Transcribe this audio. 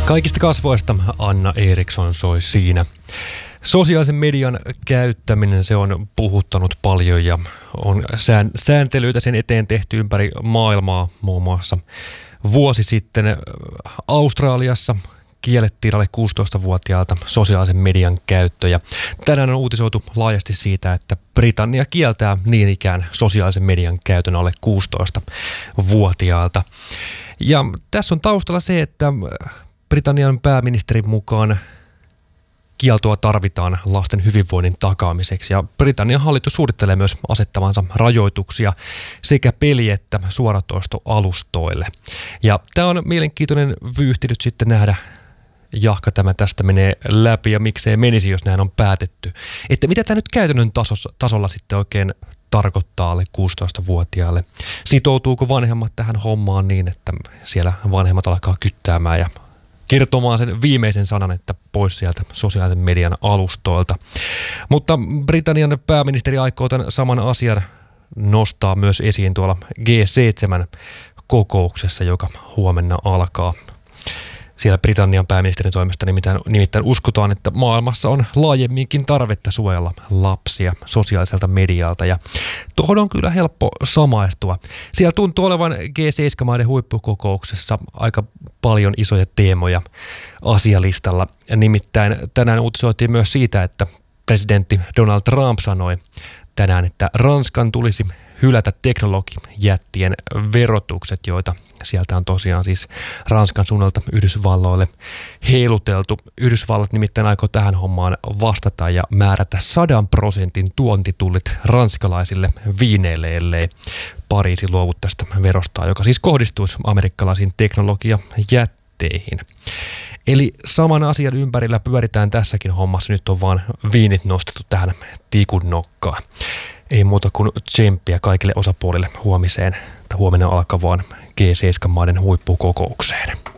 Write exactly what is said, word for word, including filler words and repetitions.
Kaikista kasvoista Anna Eriksson soi siinä. Sosiaalisen median käyttäminen, se on puhuttanut paljon ja on sään, sääntelyitä sen eteen tehty ympäri maailmaa. Muun muassa vuosi sitten Australiassa kiellettiin alle kuusitoistavuotiaalta sosiaalisen median käyttö. Ja tänään on uutisoitu laajasti siitä, että Britannia kieltää niin ikään sosiaalisen median käytön alle kuusitoistavuotiaalta. Ja tässä on taustalla se, että Britannian pääministerin mukaan kieltoa tarvitaan lasten hyvinvoinnin takaamiseksi ja Britannian hallitus suunnittelee myös asettavansa rajoituksia sekä peli- että suoratoistoalustoille. Ja tämä on mielenkiintoinen vyyhti nyt sitten nähdä, jahka tämä tästä menee läpi ja miksei menisi, jos näin on päätetty. Että mitä tämä nyt käytännön tasossa, tasolla sitten oikein tarkoittaa alle kuusitoistavuotiaalle? Sitoutuuko vanhemmat tähän hommaan niin, että siellä vanhemmat alkaa kyttäämään ja kertomaan sen viimeisen sanan, että pois sieltä sosiaalisen median alustoilta. Mutta Britannian pääministeri aikoo tämän saman asian nostaa myös esiin tuolla G seitsemän kokouksessa, joka huomenna alkaa. Siellä Britannian pääministerin toimesta nimittäin, nimittäin uskotaan, että maailmassa on laajemminkin tarvetta suojella lapsia sosiaaliselta medialta. Ja tuohon on kyllä helppo samaistua. Siellä tuntuu olevan G seitsemän-maiden huippukokouksessa aika paljon isoja teemoja asialistalla. Nimittäin tänään uutisoitiin myös siitä, että presidentti Donald Trump sanoi tänään, että Ranskan tulisi hylätä teknologijättien verotukset, joita sieltä on tosiaan siis Ranskan suunnalta Yhdysvalloille heiluteltu. Yhdysvallat nimittäin aikoo tähän hommaan vastata ja määrätä sadan prosentin tuontitullit ranskalaisille viineille, ellei Pariisi luovu tästä verosta, joka siis kohdistuisi amerikkalaisiin teknologijätteihin. Eli saman asian ympärillä pyöritään tässäkin hommassa. Nyt on vaan viinit nostettu tähän tikun nokkaan. Ei muuta kuin tsemppiä kaikille osapuolille huomiseen, että huomenna alkavaan G seitsemän-maiden huippukokoukseen.